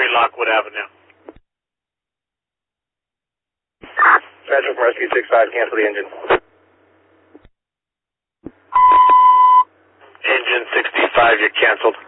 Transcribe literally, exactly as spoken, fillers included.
three Lockwood Avenue. Transfer from Rescue six five, cancel the engine. Engine sixty-five, you're canceled.